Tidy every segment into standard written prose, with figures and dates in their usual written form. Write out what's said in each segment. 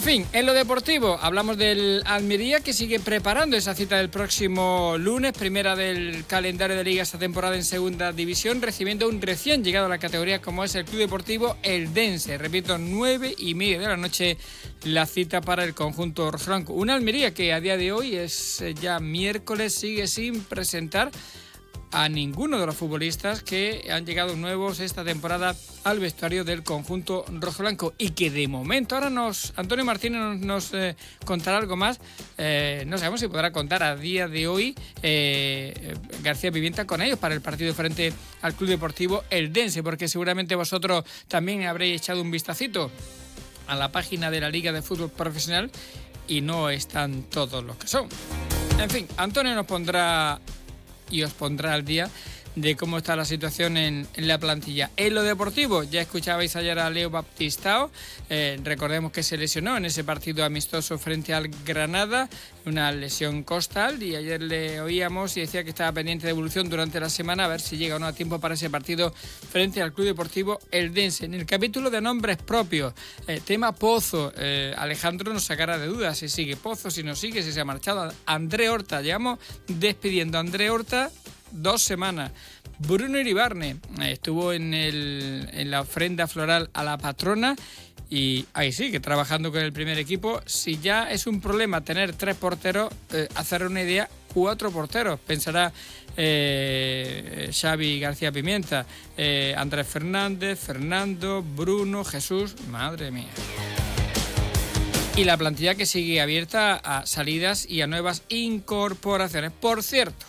fin, en lo deportivo hablamos del Almería, que sigue preparando esa cita del próximo lunes, primera del calendario de liga esta temporada en segunda división, recibiendo un recién llegado a la categoría como es el Club Deportivo Eldense. Repito, 9:30 de la noche la cita para el conjunto rojiblanco. Una Almería que a día de hoy es ya miércoles, sigue sin presentar a ninguno de los futbolistas que han llegado nuevos esta temporada al vestuario del conjunto rojiblanco, y que de momento ahora Antonio Martínez nos contará algo más. No sabemos si podrá contar a día de hoy García Pimienta con ellos para el partido frente al Club Deportivo Eldense, porque seguramente vosotros también habréis echado un vistacito a la página de la Liga de Fútbol Profesional y no están todos los que son. En fin, Antonio nos pondrá y os pondrá al día de cómo está la situación en la plantilla. En lo deportivo, ya escuchabais ayer a Leo Baptistao, recordemos que se lesionó en ese partido amistoso frente al Granada, una lesión costal, y ayer le oíamos y decía que estaba pendiente de evolución durante la semana, a ver si llega o no a tiempo para ese partido frente al Club Deportivo Eldense. En el capítulo de nombres propios, tema Pozo, Alejandro nos sacará de dudas si sigue Pozo, si no sigue, si se ha marchado. André Horta, llevamos despidiendo a André Horta 2 semanas. Bruno Iribarne estuvo en la ofrenda floral a la patrona y ahí sigue trabajando con el primer equipo. Si ya es un problema tener 3 porteros, hacer una idea, 4 porteros. Pensará Xavi García Pimienta, Andrés Fernández, Fernando, Bruno, Jesús, madre mía. Y la plantilla que sigue abierta a salidas y a nuevas incorporaciones. Por cierto,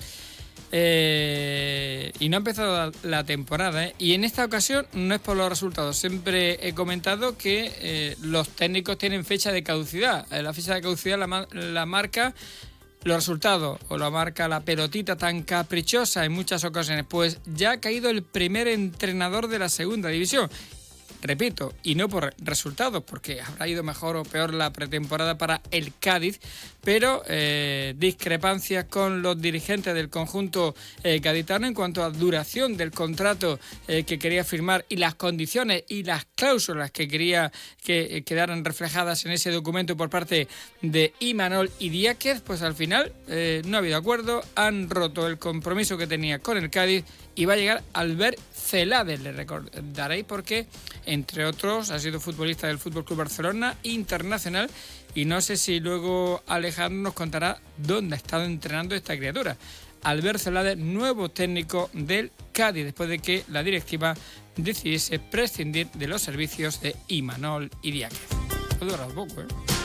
y no ha empezado la temporada, y en esta ocasión no es por los resultados. Siempre he comentado que los técnicos tienen fecha de caducidad. La fecha de caducidad la marca los resultados, o la marca la pelotita tan caprichosa en muchas ocasiones. Pues ya ha caído el primer entrenador de la segunda división. Repito, y no por resultados, porque habrá ido mejor o peor la pretemporada para el Cádiz, pero discrepancias con los dirigentes del conjunto gaditano en cuanto a duración del contrato que quería firmar y las condiciones y las cláusulas que quería que quedaran reflejadas en ese documento por parte de Imanol Idiáquez. Pues al final no ha habido acuerdo, han roto el compromiso que tenía con el Cádiz y va a llegar Albert Celades. Le recordaréis porque, entre otros, ha sido futbolista del FC Barcelona, internacional, y no sé si luego Alejandro nos contará dónde ha estado entrenando esta criatura. Albert Celades, nuevo técnico del Cádiz, después de que la directiva decidiese prescindir de los servicios de Imanol Idiáquez. Dura poco, ¿eh?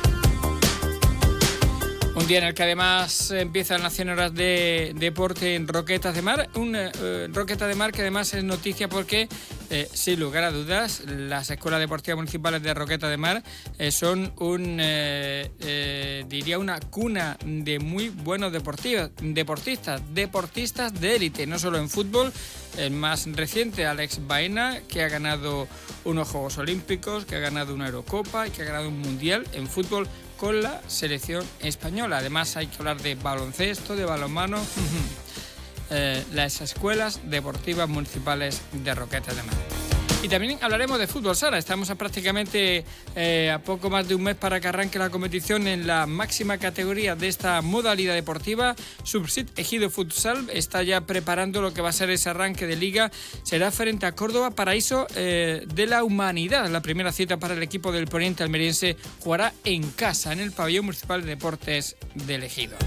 Un día en el que además empiezan las 100 horas de deporte en Roquetas de Mar. Roquetas de Mar que además es noticia porque, sin lugar a dudas, las escuelas deportivas municipales de Roquetas de Mar son diría una cuna de muy buenos deportistas de élite, no solo en fútbol. El más reciente, Alex Baena, que ha ganado unos Juegos Olímpicos, que ha ganado una Eurocopa y que ha ganado un Mundial en fútbol con la selección española. Además hay que hablar de baloncesto, de balonmano, las escuelas deportivas municipales de Roquetas de Mar. Y también hablaremos de fútbol sala. Estamos prácticamente a poco más de un mes para que arranque la competición en la máxima categoría de esta modalidad deportiva. Subsit Ejido Futsal está ya preparando lo que va a ser ese arranque de liga. Será frente a Córdoba, Paraíso de la Humanidad. La primera cita para el equipo del poniente almeriense jugará en casa, en el pabellón municipal de deportes del Ejido.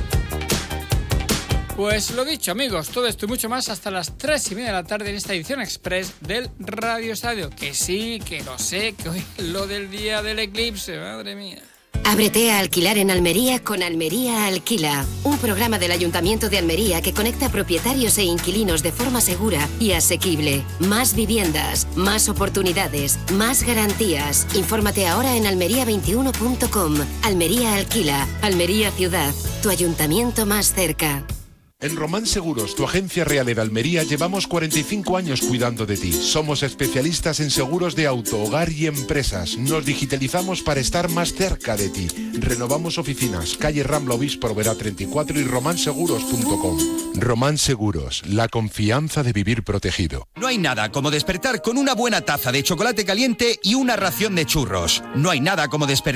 Pues lo dicho, amigos, todo esto y mucho más hasta las 3:30 de la tarde en esta edición express del Radio Estadio. Que sí, que lo sé, que hoy lo del día del eclipse, madre mía. Ábrete a alquilar en Almería con Almería Alquila, un programa del Ayuntamiento de Almería que conecta propietarios e inquilinos de forma segura y asequible. Más viviendas, más oportunidades, más garantías. Infórmate ahora en almería21.com. Almería Alquila, Almería Ciudad, tu ayuntamiento más cerca. En Román Seguros, tu agencia real en Almería, llevamos 45 años cuidando de ti. Somos especialistas en seguros de auto, hogar y empresas. Nos digitalizamos para estar más cerca de ti. Renovamos oficinas, calle Rambla Obispo Verá 34 y romanseguros.com. Román Seguros, la confianza de vivir protegido. No hay nada como despertar con una buena taza de chocolate caliente y una ración de churros. No hay nada como despertar